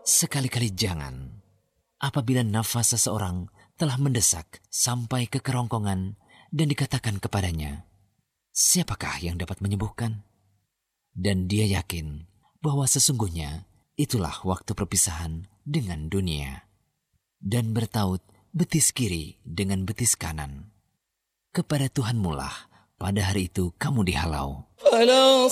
Sekali-kali jangan. Apabila nafas seseorang telah mendesak sampai ke kerongkongan dan dikatakan kepadanya, siapakah yang dapat menyembuhkan? Dan dia yakin bahwa sesungguhnya itulah waktu perpisahan dengan dunia. Dan bertaut betis kiri dengan betis kanan. Kepada Tuhan mulah pada hari itu kamu dihalau.